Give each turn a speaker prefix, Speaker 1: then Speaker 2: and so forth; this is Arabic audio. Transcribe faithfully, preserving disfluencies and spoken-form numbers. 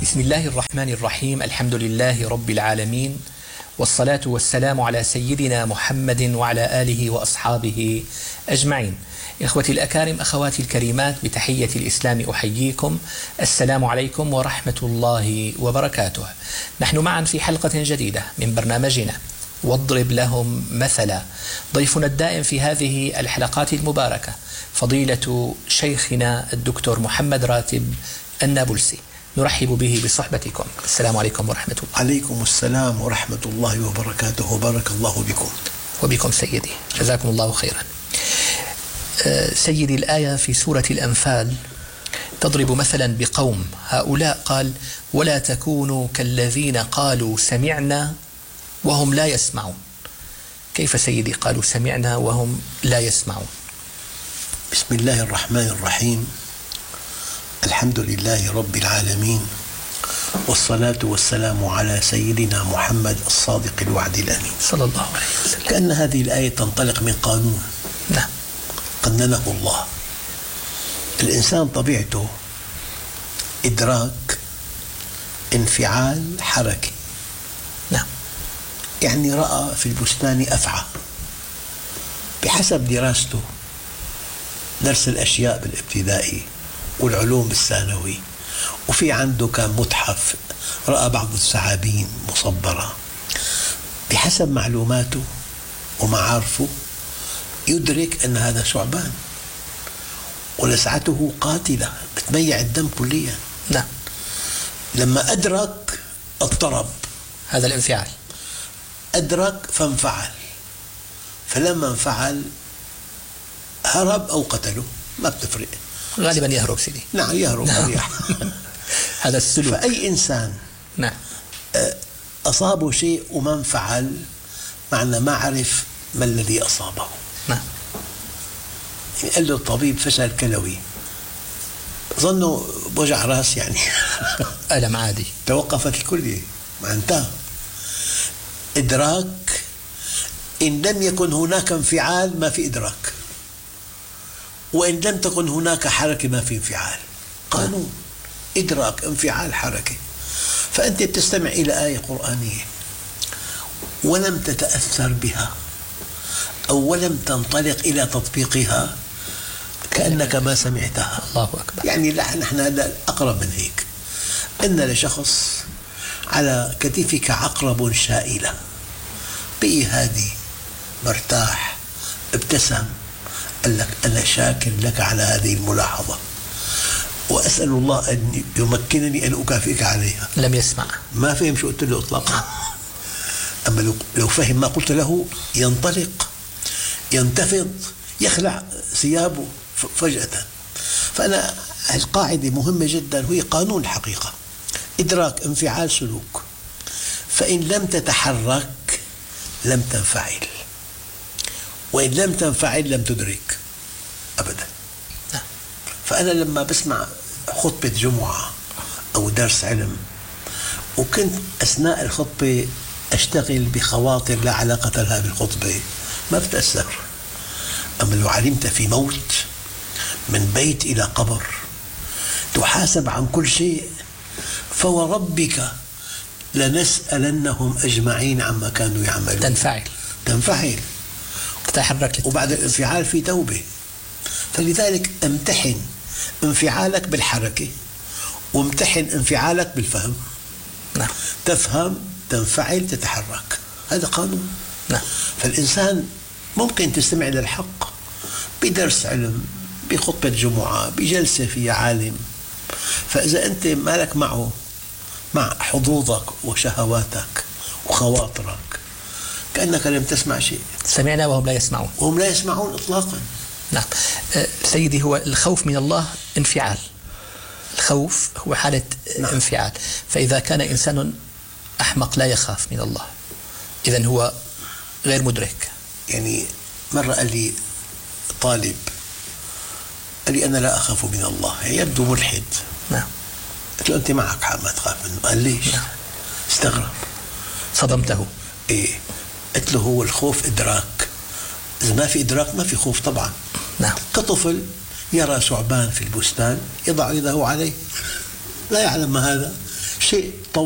Speaker 1: بسم الله الرحمن الرحيم. الحمد لله رب العالمين، والصلاة والسلام على سيدنا محمد وعلى آله وأصحابه أجمعين. إخوتي الأكارم، أخواتي الكريمات، بتحية الإسلام أحييكم. السلام عليكم ورحمة الله وبركاته. نحن معا في حلقة جديدة من برنامجنا واضرب لهم مثلا. ضيفنا الدائم في هذه الحلقات المباركة فضيلة شيخنا الدكتور محمد راتب النابلسي، نرحب به بصحبتكم. السلام عليكم ورحمة الله.
Speaker 2: عليكم السلام ورحمة الله وبركاته، وبارك الله بكم.
Speaker 1: وبكم سيدي، جزاكم الله خيرا. سيدي، الآية في سورة الأنفال تضرب مثلا بقوم هؤلاء، قال ولا تكونوا كالذين قالوا سمعنا وهم لا يسمعون. كيف سيدي قالوا سمعنا وهم لا يسمعون؟
Speaker 2: بسم الله الرحمن الرحيم. الحمد لله رب العالمين، والصلاة والسلام على سيدنا محمد الصادق الوعد الأمين
Speaker 1: صلى الله عليه وسلم.
Speaker 2: كأن هذه الآية تنطلق من قانون
Speaker 1: نعم
Speaker 2: قننه الله. الإنسان طبيعته إدراك، انفعال، حركة.
Speaker 1: نعم
Speaker 2: يعني رأى في البستان أفعى، بحسب دراسته درس الأشياء بالابتدائي والعلوم بالثانوي، وفي عنده كان متحف رأى بعض الثعابين مصبرة، بحسب معلوماته ومعارفه يدرك أن هذا ثعبان ولسعته قاتلة بتميع الدم كليا.
Speaker 1: نعم.
Speaker 2: لما أدرك اضطرب،
Speaker 1: هذا الانفعال،
Speaker 2: أدرك فانفعل، فلما انفعل هرب أو قتله، ما بتفرق،
Speaker 1: غالبا يهرب سيدي.
Speaker 2: نعم يهرب أريح.
Speaker 1: هذا السلوك.
Speaker 2: فأي إنسان
Speaker 1: نعم
Speaker 2: أصابه شيء وما انفعل، معنى ما عرف ما الذي أصابه.
Speaker 1: نعم.
Speaker 2: يعني قال له الطبيب فشل كلوي، ظنوا بوجع راس، يعني
Speaker 1: ألم عادي،
Speaker 2: توقفت الكلية، ما انتهى. إدراك، إن لم يكن هناك انفعال ما في إدراك، وإن لم تكن هناك حركة ما في انفعال. قانون إدراك، انفعال، حركة. فأنت بتستمع إلى آية قرآنية ولم تتأثر بها أو ولم تنطلق إلى تطبيقها، كأنك ما سمعتها.
Speaker 1: الله أكبر.
Speaker 2: يعني نحن أقرب من هيك. أن لشخص على كتفك عقرب شائلة، بقي هادي مرتاح، ابتسم، قال لك أنا شاكر لك على هذه الملاحظة، وأسأل الله أن يمكنني أن أكافئك عليها.
Speaker 1: لم يسمع،
Speaker 2: ما فهم شو قلت له إطلاقا. أما لو, لو فهم ما قلت له ينطلق، ينتفض، يخلع ثيابه فجأة. فأنا القاعدة مهمة جدا، وهي قانون الحقيقة: إدراك، انفعال، سلوك. فإن لم تتحرك لم تنفعل، وإن لم تنفعل لم تدرك أبدا. فأنا لما بسمع خطبة جمعة أو درس علم وكنت أثناء الخطبة أشتغل بخواطر لا علاقة لها بالخطبة، ما بتأثر. أما لو علمت في موت من بيت إلى قبر، تحاسب عن كل شيء، فوربك لنسألنهم أجمعين عما كانوا يعملون.
Speaker 1: تنفعل
Speaker 2: تنفعل
Speaker 1: تتحرك،
Speaker 2: وبعد الانفعال في توبة. فلذلك امتحن انفعالك بالحركة، وامتحن انفعالك بالفهم.
Speaker 1: نعم.
Speaker 2: تفهم، تنفعل، تتحرك، هذا قانون.
Speaker 1: نعم.
Speaker 2: فالإنسان ممكن تستمع للحق بدرس علم، بخطبة جمعة، بجلسة فيها عالم، فإذا أنت مالك معه، مع حظوظك وشهواتك وخواطرك، كأنك لم تسمع شيء.
Speaker 1: سمعنا وهم لا يسمعون.
Speaker 2: وهم لا يسمعون إطلاقا.
Speaker 1: نعم. أه سيدي، هو الخوف من الله انفعال، الخوف هو حالة نعم. انفعال. فإذا كان إنسان أحمق لا يخاف من الله، إذن هو غير مدرك.
Speaker 2: يعني مرة قال لي طالب، قال لي أنا لا أخاف من الله، يبدو ملحد.
Speaker 1: نعم.
Speaker 2: قلت له أنت معك حق ما تخاف منه. قال ليش؟
Speaker 1: نعم.
Speaker 2: استغرب.
Speaker 1: صدمته.
Speaker 2: إيه؟ قلت له هو الخوف إدراك، إذا ما في إدراك ما في خوف طبعا.
Speaker 1: نعم.
Speaker 2: كطفل يرى ثعبان في البستان يضع يده عليه، لا يعلم ما هذا، شيء طويل